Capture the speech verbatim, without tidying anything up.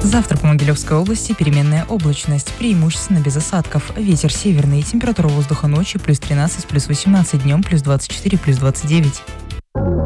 Завтра по Могилевской области переменная облачность, преимущественно без осадков. Ветер северный, температура воздуха ночью плюс тринадцать, плюс восемнадцать, днем плюс двадцать четыре, плюс двадцать девять.